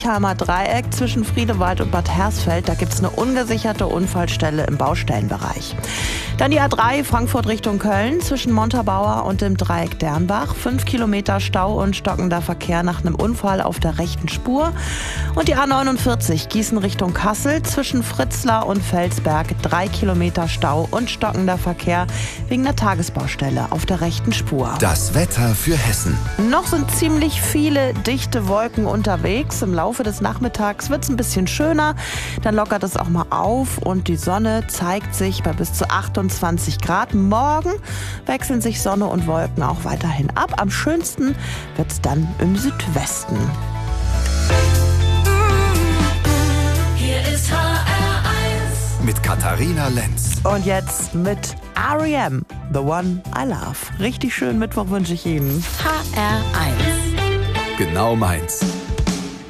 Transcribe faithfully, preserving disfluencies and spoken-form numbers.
Heimer Dreieck zwischen Friedewald und Bad Hersfeld. Da gibt es eine ungesicherte Unfallstelle im Baustellenbereich. Dann die A drei Frankfurt Richtung Köln zwischen Montabaur und dem Dreieck Dernbach. Fünf Kilometer Stau und stockender Verkehr nach einem Unfall auf der rechten Spur. Und die A neunundvierzig Gießen Richtung Kassel zwischen Fritzlar und Felsberg. Drei Kilometer Stau und stockender Verkehr wegen der Tagesbaustelle auf der rechten Spur. Das Wetter für Hessen. Noch sind ziemlich viele dichte Wolken unterwegs. Im Laufe des Nachmittags wird es ein bisschen schöner. Dann lockert es auch mal auf und die Sonne zeigt sich bei bis zu achtundzwanzig Grad. Morgen wechseln sich Sonne und Wolken auch weiterhin ab. Am schönsten wird es dann im Südwesten. Hier ist H R eins. Mit Katharina Lenz. Und jetzt mit R E M, The One I Love. Richtig schönen Mittwoch wünsche ich Ihnen. H R eins. Genau meins.